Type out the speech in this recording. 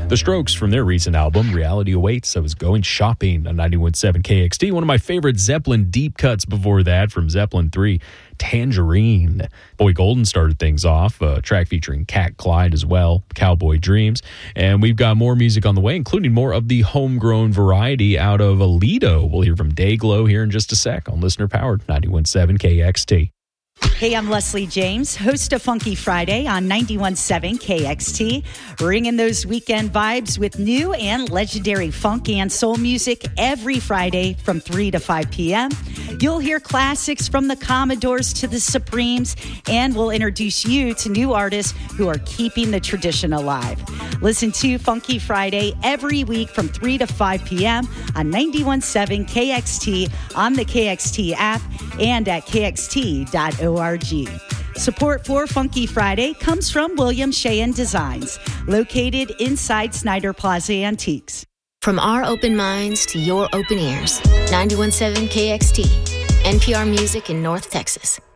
The Strokes from their recent album, Reality Awaits. I was going shopping on 91.7 KXT. One of my favorite Zeppelin deep cuts before that from Zeppelin 3, Tangerine. Boy Golden started things off, a track featuring Cat Clyde as well, Cowboy Dreams. And we've got more music on the way, including more of the homegrown variety out of Aledo. We'll hear from Dayglow here in just a sec on Listener Powered 91.7 KXT. Hey, I'm Leslie James, host of Funky Friday on 91.7 KXT, bringing those weekend vibes with new and legendary funk and soul music every Friday from 3 to 5 p.m. You'll hear classics from the Commodores to the Supremes, and we'll introduce you to new artists who are keeping the tradition alive. Listen to Funky Friday every week from 3 to 5 p.m. on 91.7 KXT, on the KXT app, and at kxt.org. Support for Funky Friday comes from William Sheehan Designs, located inside Snyder Plaza Antiques. From our open minds to your open ears, 91.7 KXT, NPR Music in North Texas.